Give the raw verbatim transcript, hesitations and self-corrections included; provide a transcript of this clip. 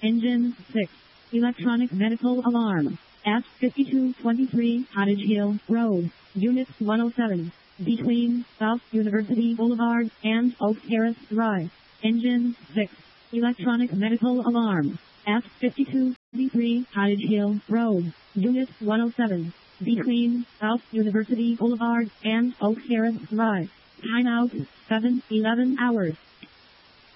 Engine six. Electronic medical alarm. At fifty-two twenty-three Cottage Hill Road, Unit one oh seven. Between South University Boulevard and Oak Terrace Drive. Engine six. Electronic medical alarm. At fifty-two twenty-three Cottage Hill Road, Unit one oh seven. Between South University Boulevard and Oak Terrace Drive. Time out seven eleven hours.